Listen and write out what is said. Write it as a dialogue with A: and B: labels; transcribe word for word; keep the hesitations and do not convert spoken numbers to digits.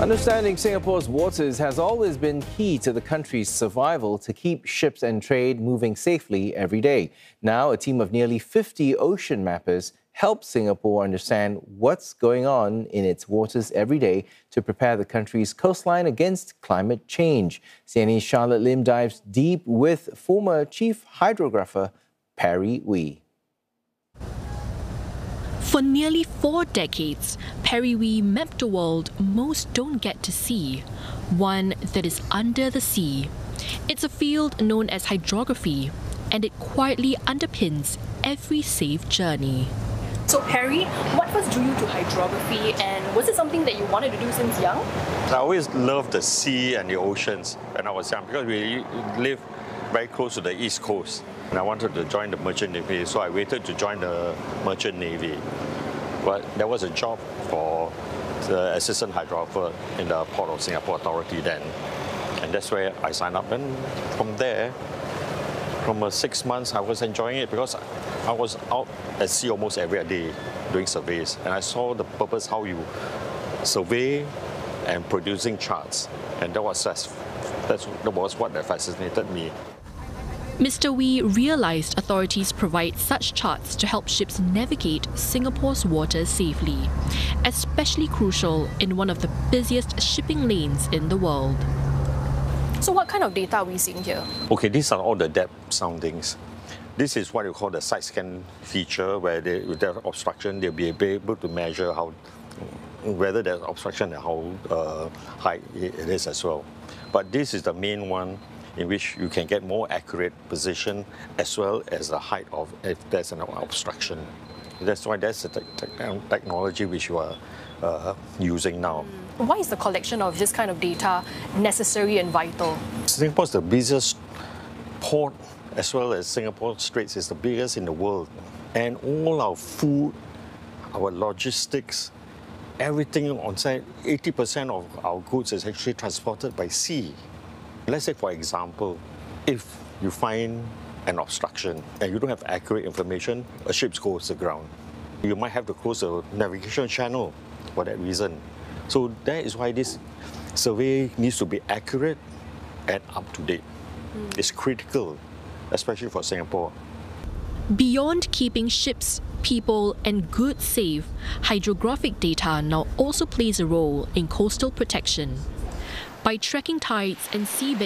A: Understanding Singapore's waters has always been key to the country's survival to keep ships and trade moving safely every day. Now, a team of nearly fifty ocean mappers help Singapore understand what's going on in its waters every day to prepare the country's coastline against climate change. C N A's Charlotte Lim dives deep with former chief hydrographer Perry Wee.
B: For nearly four decades, Perry Wee mapped a world most don't get to see, one that is under the sea. It's a field known as hydrography, and it quietly underpins every safe journey.
C: So Perry, what first drew you to hydrography, and was it something that you wanted to do since young?
D: I always loved the sea and the oceans when I was young because we live very close to the East Coast. And I wanted to join the Merchant Navy, so I waited to join the Merchant Navy. But there was a job for the assistant hydrographer in the Port of Singapore Authority then. And that's where I signed up. And from there, from uh, six months, I was enjoying it because I was out at sea almost every day doing surveys. And I saw the purpose how you survey and producing charts. And that was, that's, that's, that was what fascinated me.
B: Mister Wee realised authorities provide such charts to help ships navigate Singapore's waters safely, especially crucial in one of the busiest shipping lanes in the world.
C: So what kind of data are we seeing here?
D: Okay, these are all the depth soundings. This is what you call the side scan feature, where they, with their obstruction, they'll be able to measure how, whether there's obstruction and how uh, high it is as well. But this is the main one, in which you can get more accurate position as well as the height of if there's an obstruction. That's why that's the te te technology which you are uh, using now.
C: Why is the collection of this kind of data necessary and vital?
D: Singapore is the busiest port, as well as Singapore Straits is the biggest in the world. And all our food, our logistics, everything on site, eighty percent of our goods is actually transported by sea. Let's say, for example, if you find an obstruction and you don't have accurate information, a ship goes to the ground. You might have to close the navigation channel for that reason. So that is why this survey needs to be accurate and up to date. Mm. It's critical, especially for Singapore.
B: Beyond keeping ships, people and goods safe, hydrographic data now also plays a role in coastal protection. By tracking tides and seabed